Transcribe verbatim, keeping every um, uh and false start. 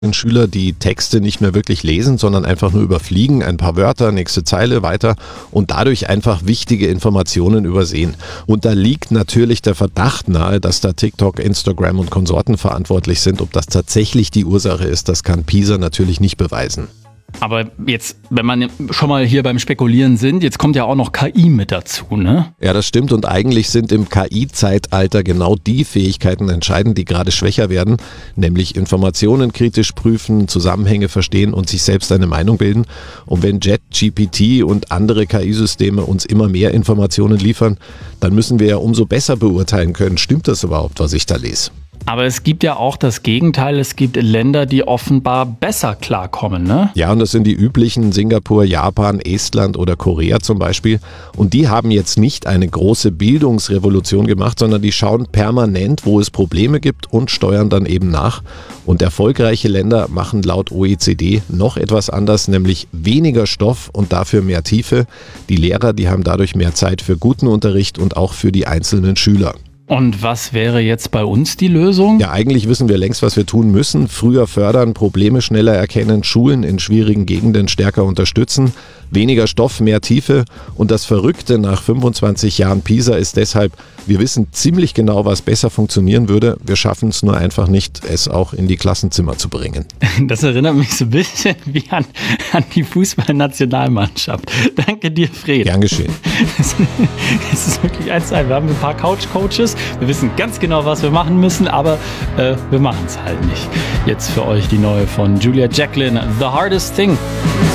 Schüler, die Texte nicht mehr wirklich lesen, sondern einfach nur überfliegen, ein paar Wörter, nächste Zeile, weiter und dadurch einfach wichtige Informationen übersehen. Und da liegt natürlich der Verdacht nahe, dass da TikTok, Instagram und Konsorten verantwortlich sind. Ob das tatsächlich die Ursache ist, das kann PISA natürlich nicht beweisen. Aber jetzt, wenn man schon mal hier beim Spekulieren sind, jetzt kommt ja auch noch K I mit dazu, ne? Ja, das stimmt und eigentlich sind im K I-Zeitalter genau die Fähigkeiten entscheidend, die gerade schwächer werden, nämlich Informationen kritisch prüfen, Zusammenhänge verstehen und sich selbst eine Meinung bilden. Und wenn ChatGPT und andere K I-Systeme uns immer mehr Informationen liefern, dann müssen wir ja umso besser beurteilen können, stimmt das überhaupt, was ich da lese? Aber es gibt ja auch das Gegenteil, es gibt Länder, die offenbar besser klarkommen, ne? Ja, und das sind die üblichen Singapur, Japan, Estland oder Korea zum Beispiel. Und die haben jetzt nicht eine große Bildungsrevolution gemacht, sondern die schauen permanent, wo es Probleme gibt und steuern dann eben nach. Und erfolgreiche Länder machen laut O E C D noch etwas anders, nämlich weniger Stoff und dafür mehr Tiefe. Die Lehrer, die haben dadurch mehr Zeit für guten Unterricht und auch für die einzelnen Schüler. Und was wäre jetzt bei uns die Lösung? Ja, eigentlich wissen wir längst, was wir tun müssen. Früher fördern, Probleme schneller erkennen, Schulen in schwierigen Gegenden stärker unterstützen, weniger Stoff, mehr Tiefe. Und das Verrückte nach fünfundzwanzig Jahren PISA ist deshalb, wir wissen ziemlich genau, was besser funktionieren würde. Wir schaffen es nur einfach nicht, es auch in die Klassenzimmer zu bringen. Das erinnert mich so ein bisschen wie an, an die Fußballnationalmannschaft. Danke dir, Fred. Gern geschehen. Es ist wirklich eins ein. Wir haben ein paar Couch-Coaches. Wir wissen ganz genau, was wir machen müssen, aber äh, wir machen es halt nicht. Jetzt für euch die neue von Julia Jacklin, The Hardest Thing.